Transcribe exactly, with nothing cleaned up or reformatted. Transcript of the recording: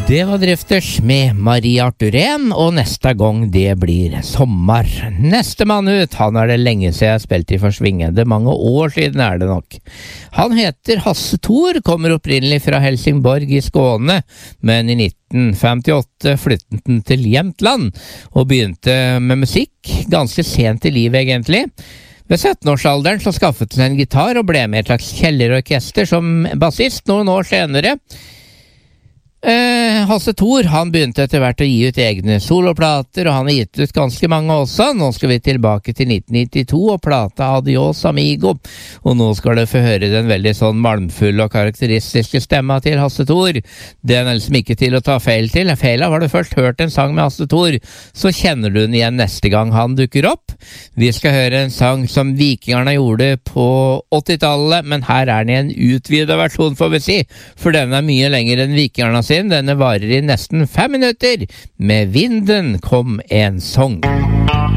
Det var Drifters med Marie Arthurén, og neste gang det blir sommer. Neste mann ut, han er det lenge siden jeg spilte i Forsvingende, mange år siden er det nok. Han heter Hasse Thor, kommer opprinnelig fra Helsingborg i Skåne, men i nitten femtiåtte flyttet han til Jämtland, og begynte med musikk, ganske sent i livet egentlig. Ved sytten-årsalderen så skaffet han en gitar og ble med i et slags kjellerorkester som bassist noen år senere. Eh, Hasse Thor, han begynte etter hvert å gi ut egne soloplater, og han har gitt ut ganske mange også. Nå skal vi tilbake til nitten nittito og plata Adios Amigo, og nå skal du få høre den veldig sånn malmfulle og karakteristiske stemma til Hasse Thor. Det er liksom ikke til å ta feil til. Feila var du først hørt en sang med Hasse Thor, så kjenner du den igjen neste gang han dukker opp. Vi skal høre en sang som Vikingerne gjorde på åttitallet, men her er den i en utvidet versjon, får vi si, for den er mye lenger enn Vikingerne sin. Denne varer i nesten fem minutter. Med Vinden kom en sång.